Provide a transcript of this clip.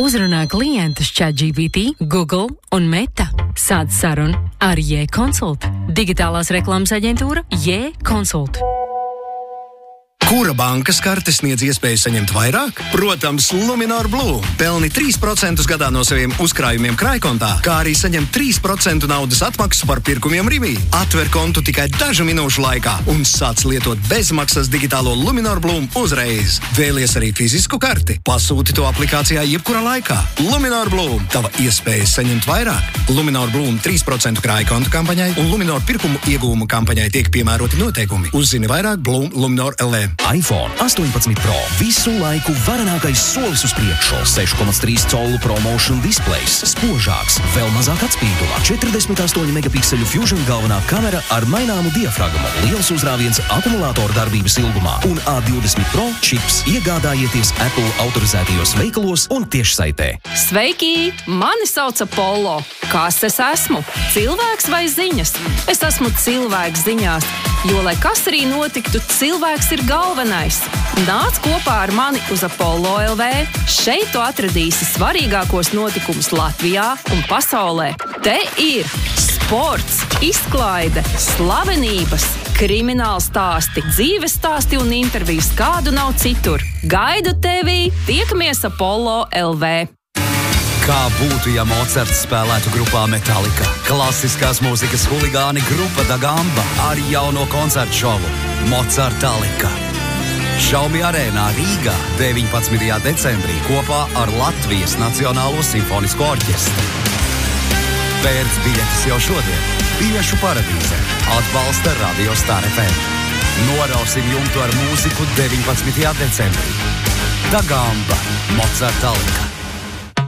Uzrunā klientus ChatGPT, Google un Meta. Sāc sarunu ar J-Consult. Digitālās reklāmas aģentūra J-Consult. Kura bankas karte sniedz iespēju saņemt vairāk? Protams, Luminor Blue. Pelni 3% gadā no saviem uzkrājumiem krājkontā, kā arī saņem 3% naudas atmaksu par pirkumiem Rivī. Atver kontu tikai dažu minūšu laikā un sāc lietot bezmaksas digitālo Luminor Blue uzreiz. Vēlies arī fizisku karti? Pasūti to aplikācijā jebkurā laikā. Luminor Blue. Tava iespēja saņemt vairāk. Luminor Blue 3% krājkontu kampaņai un Luminor pirkumu iegūmu kampaņai tiek piemēroti noteikumi. Uzzini vairāk Blue Luminor LV. iPhone 18 Pro. Visu laiku varenākais solis uz priekšu. 6,3 colu ProMotion displejs. Spožāks, vēl mazāk atspīduma. 48 megapikseļu Fusion galvenā kamera ar maināmu diafragmu. Liels uzrāviens akumulātoru darbības ilgumā. Un A20 Pro čips iegādājieties Apple autorizētajos veikalos un tiešsaitē. Sveiki! Mani sauc Apollo. Kas es esmu? Cilvēks vai ziņas? Es esmu cilvēks ziņās, jo, lai kas arī notiktu, cilvēks ir galvenais. Nāc kopā ar mani uz Apollo LV. Šeit tu atradīsi svarīgākos notikumus Latvijā un pasaulē. Te ir sports, izklaide, slavenības, krimināli stāsti, dzīves stāsti un intervijas, kādu nav citur. Gaidu tevi! Tiekamies Apollo LV. Kā būtu, ja Mocarts spēlētu grupā Metallica? Klasiskās mūzikas huligāni grupa Da Gamba ar jauno koncertu šovu Mocartalika. Šaumi arēnā Rīgā 19. decembrī kopā ar Latvijas Nacionālo simfonisko orķestru. Pērc biļetes jau šodien. Biļešu paradīze. Atbalsta Radio Star FM. Norausim jumtu ar mūziku 19. decembrī. Da Gamba, Mocartalika.